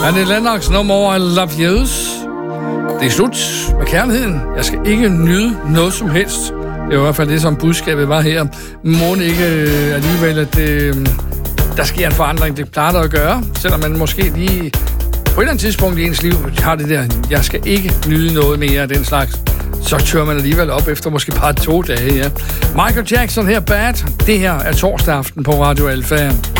Annie Lennox, No More I Love Yous. Det er slut med kærligheden. Jeg skal ikke nyde noget som helst. Det er i hvert fald det, som budskabet var her. Må ikke alligevel, at der sker en forandring. Det plejer der at gøre, selvom man måske lige på et eller andet tidspunkt i ens liv har det der, jeg skal ikke nyde noget mere af den slags. Så tør man alligevel op efter måske bare 2 dage, ja. Michael Jackson her, Bad. Det her er torsdag aften på Radio Alfa.